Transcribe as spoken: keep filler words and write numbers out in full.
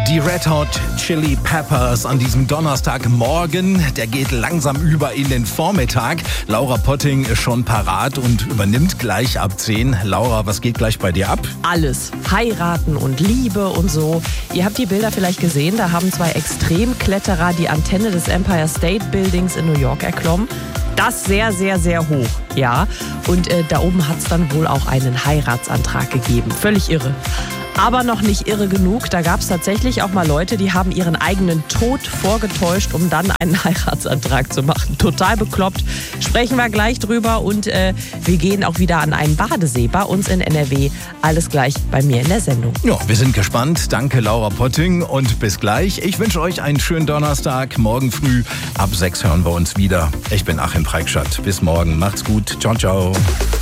Die Red Hot Chili Peppers an diesem Donnerstagmorgen, der geht langsam über in den Vormittag. Laura Potting ist schon parat und übernimmt gleich ab zehn. Laura, was geht gleich bei dir ab? Alles. Heiraten und Liebe und so. Ihr habt die Bilder vielleicht gesehen, da haben zwei Extremkletterer die Antenne des Empire State Buildings in New York erklommen. Das sehr, sehr, sehr hoch, ja. Und äh, da oben hat es dann wohl auch einen Heiratsantrag gegeben. Völlig irre. Aber noch nicht irre genug. Da gab es tatsächlich auch mal Leute, die haben ihren eigenen Tod vorgetäuscht, um dann einen Heiratsantrag zu machen. Total bekloppt. Sprechen wir gleich drüber. Und äh, wir gehen auch wieder an einen Badesee bei uns in N R W. Alles gleich bei mir in der Sendung. Ja, wir sind gespannt. Danke, Laura Potting. Und bis gleich. Ich wünsche euch einen schönen Donnerstag. Morgen früh ab sechs hören wir uns wieder. Ich bin Achim Preikschat. Bis morgen. Macht's gut. Ciao, ciao.